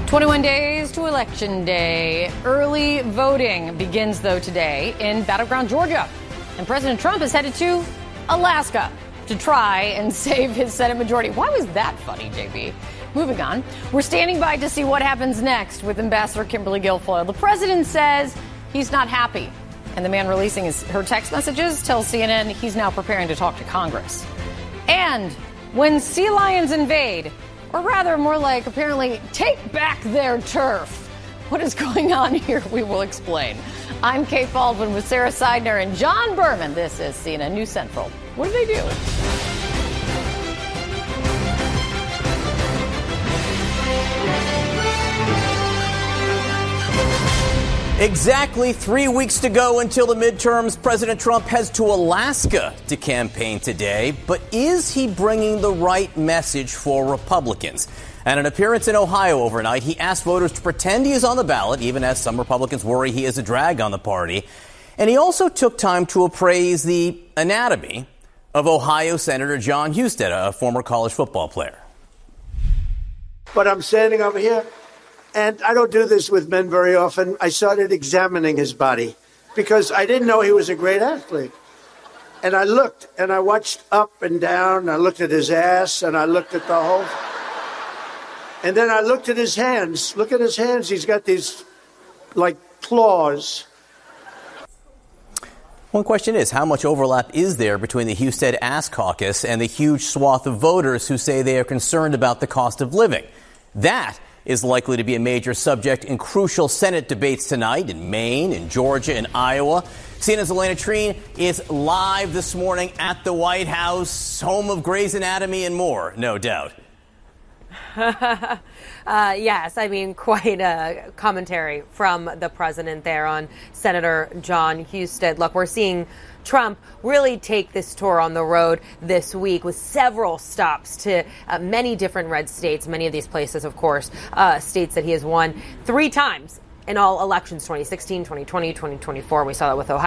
21 days to Election Day. Early voting begins, though, today in battleground Georgia. And President Trump is headed to Alaska to try and save his Senate majority. Why was that funny, JB? Moving on. We're standing by to see what happens next with Ambassador Kimberly Guilfoyle. The president says he's not happy. And the man releasing her text messages tells CNN he's now preparing to talk to Congress. And when sea lions invade, or rather, more like, apparently, take back their turf. What is going on here? We will explain. I'm Kate Baldwin with Sarah Seidner and John Berman. This is CNN News Central. What are they doing? Exactly 3 weeks to go until the midterms. President Trump heads to Alaska to campaign today. But is he bringing the right message for Republicans? At an appearance in Ohio overnight, he asked voters to pretend he is on the ballot, even as some Republicans worry he is a drag on the party. And he also took time to appraise the anatomy of Ohio Senator Jon Husted, a former college football player. But I'm standing over here. And I don't do this with men very often. I started examining his body because I didn't know he was a great athlete. And I looked and I watched up and down. I looked at his ass and I looked at the whole. And then I looked at his hands. Look at his hands. He's got these like claws. One question is, how much overlap is there between the Husted Ass Caucus and the huge swath of voters who say they are concerned about the cost of living? That is likely to be a major subject in crucial Senate debates tonight in Maine, in Georgia, and Iowa. CNN's Elena Treen is live this morning at the White House, home of Grey's Anatomy and more, no doubt. Yes, I mean, quite a commentary from the president there on Senator Jon Husted. Look, we're seeing Trump really take this tour on the road this week with several stops to many different red states, many of these places, of course, states that he has won 3 times in all elections, 2016, 2020, 2024. We saw that with Ohio.